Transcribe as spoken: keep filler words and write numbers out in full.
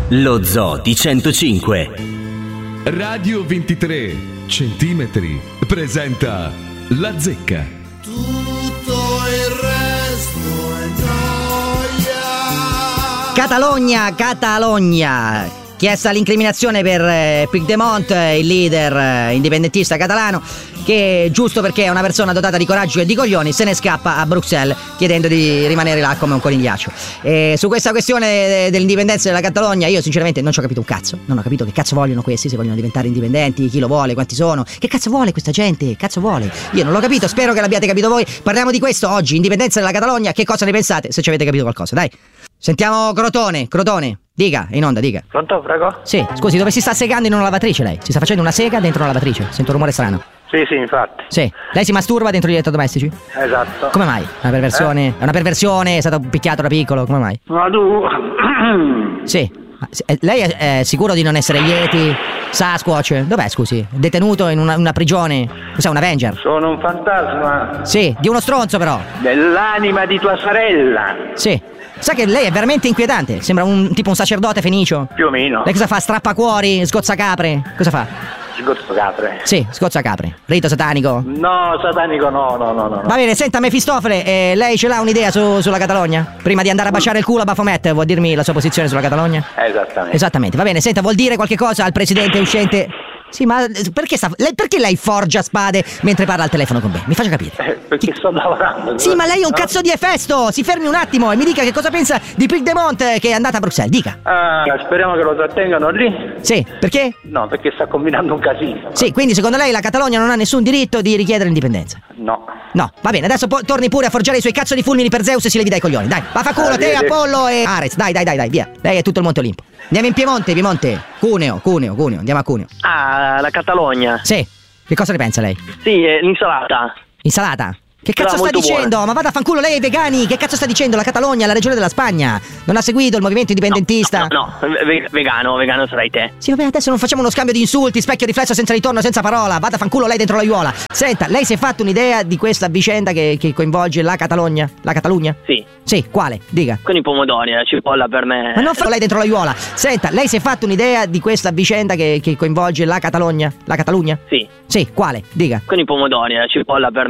Lo Zoo di centocinque. Radio ventitré centimetri presenta La Zecca. Tutto il resto è noia. Catalogna, Catalogna. Chiesta l'incriminazione per eh, Puigdemont, il leader eh, indipendentista catalano, che giusto perché è una persona dotata di coraggio e di coglioni se ne scappa a Bruxelles chiedendo di rimanere là come un conigliaccio. E su questa questione dell'indipendenza della Catalogna io sinceramente non ci ho capito un cazzo. Non ho capito che cazzo vogliono questi, se vogliono diventare indipendenti, chi lo vuole, quanti sono, che cazzo vuole questa gente, cazzo vuole. Io non l'ho capito, spero che l'abbiate capito voi. Parliamo di questo oggi, indipendenza della Catalogna. Che cosa ne pensate, se ci avete capito qualcosa, dai. Sentiamo Crotone, Crotone. Dica, in onda, dica. Pronto, prego? Sì, scusi, dove si sta segando in una lavatrice lei? Si sta facendo una sega dentro una lavatrice? Sento un rumore strano. Sì, sì, infatti. Sì. Lei si masturba dentro gli elettrodomestici? Esatto. Come mai? Una perversione? Eh? È una perversione? È stato picchiato da piccolo? Come mai? Ma tu... Sì. Lei è, è sicuro di non essere Yeti? Sasquatch? Dov'è, scusi? Detenuto in una, una prigione? Cos'è, un Avenger? Sono un fantasma. Sì, di uno stronzo però. Dell'anima di tua sorella. Sì. Sa che lei è veramente inquietante. Sembra un tipo un sacerdote fenicio. Più o meno. Lei cosa fa? Strappacuori? Scozzacapre? Cosa fa? Sgozzocapre. Sì, scozzacapre. Rito satanico? No, satanico no, no, no, no. Va bene, senta Mefistofele, eh, lei ce l'ha un'idea su, sulla Catalogna? Prima di andare a baciare il culo a Baphomet, vuol dirmi la sua posizione sulla Catalogna? Esattamente. Esattamente, va bene, senta, vuol dire qualche cosa al presidente uscente? Sì, ma perché sta, lei, perché lei forgia spade mentre parla al telefono con me? Mi faccia capire. Eh, perché sto lavorando. Sì, ma lei è un no? cazzo di Efesto! Si fermi un attimo e mi dica che cosa pensa di Puigdemont che è andata a Bruxelles, dica. Ah, speriamo che lo trattengano lì. Sì, perché? No, perché sta combinando un casino. Sì, quindi secondo lei la Catalogna non ha nessun diritto di richiedere l'indipendenza? No. No, va bene, adesso po- torni pure a forgiare i suoi cazzo di fulmini per Zeus e si levi dai coglioni, dai. Vaffanculo, te, Apollo e Ares, dai, dai, dai, dai, via. Lei è tutto il Monte Olimpo. Andiamo in Piemonte, Piemonte. Cuneo, Cuneo, Cuneo, andiamo a Cuneo. Ah, la Catalogna. Sì, che cosa ne pensa lei? Sì, è l'insalata. Insalata? Che Sarà cazzo sta molto dicendo? buona. Ma vada a fanculo lei e i vegani, che cazzo sta dicendo? La Catalogna, la regione della Spagna. Non ha seguito il movimento indipendentista? No, no, no, ve- vegano, vegano sarai te. Sì, vabbè, adesso non facciamo uno scambio di insulti, specchio riflesso senza ritorno, senza parola. Vada a fanculo lei dentro l'aiuola. Senta, lei si è fatto un'idea di questa vicenda che, che coinvolge la Catalogna? La Catalogna? Sì. Sì, quale? Dica. Con i pomodori, la cipolla per me. Ma non fa lei dentro l'aiuola. Senta, lei si è fatto un'idea di questa vicenda che, che coinvolge la Catalogna? La Catalogna? Sì. Sì, quale? Dica. Con i pomodori, la cipolla per